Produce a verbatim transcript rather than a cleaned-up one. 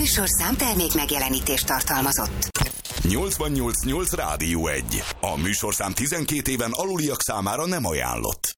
műsorszám termék megjelenítést tartalmazott. nyolcvannyolc nyolc Rádió egy. A műsorszám tizenkét éven aluliak számára nem ajánlott.